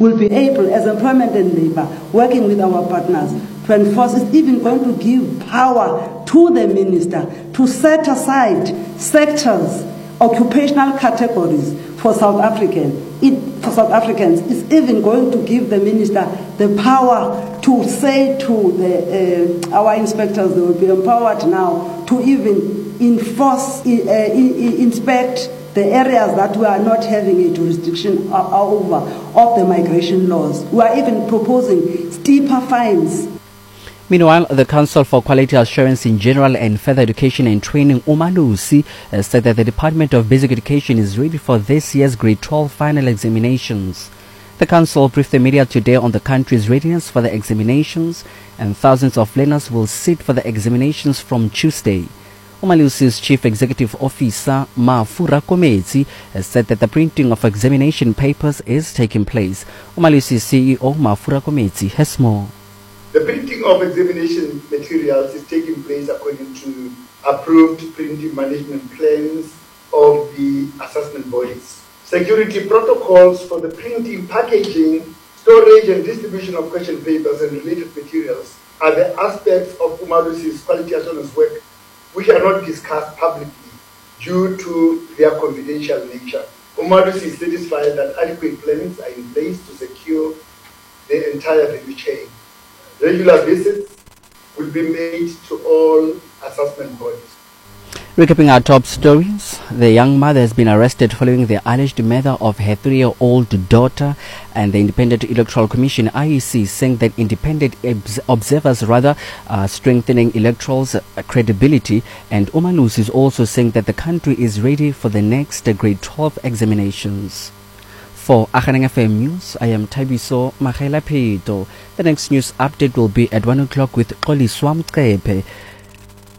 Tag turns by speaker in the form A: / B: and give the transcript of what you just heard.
A: will be able, as employment and labor, working with our partners, to enforce. It's even going to give power to the minister to set aside sectors, occupational categories for South Africans. It's even going to give the minister the power to say to our inspectors, they will be empowered now to even enforce, inspect the areas that we are not having a jurisdiction over of the migration laws. We are even proposing steeper fines.
B: Meanwhile, the Council for Quality Assurance in General and Further Education and Training, Umalusi, said that the Department of Basic Education is ready for this year's Grade 12 final examinations. The Council briefed the media today on the country's readiness for the examinations, and thousands of learners will sit for the examinations from Tuesday. Umalusi's Chief Executive Officer, Mafura Kometsi, said that the printing of examination papers is taking place. Umalusi's CEO, Mafura Kometsi, has more.
C: The printing of examination materials is taking place according to approved printing management plans of the assessment bodies. Security protocols for the printing, packaging, storage and distribution of question papers and related materials are the aspects of Umalusi's quality assurance work which are not discussed publicly due to their confidential nature. Umalusi is satisfied that adequate plans are in place to secure the entire value chain. Regular visits will be made to all assessment bodies.
B: Recapping our top stories, the young mother has been arrested following the alleged murder of her 3-year-old daughter, and the Independent Electoral Commission IEC saying that independent observers are strengthening electoral credibility, and Umalusi is also saying that the country is ready for the next Grade 12 examinations. For Akhaneng FM News, I am Tabiso Magela Peito. The next news update will be at 1 o'clock with Qoliswa Mqephe.